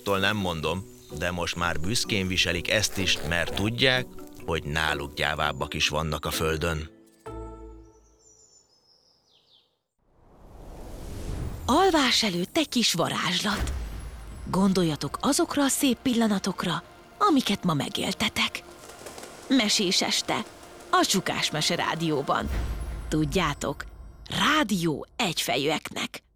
Tól nem mondom, de most már büszkén viselik ezt is, mert tudják, hogy náluk gyávábbak is vannak a földön. Alvás előtt egy kis varázslat. Gondoljatok azokra a szép pillanatokra, amiket ma megéltetek. Mesés este, a Csukás Mese Rádióban. Tudjátok, rádió egyfejűeknek.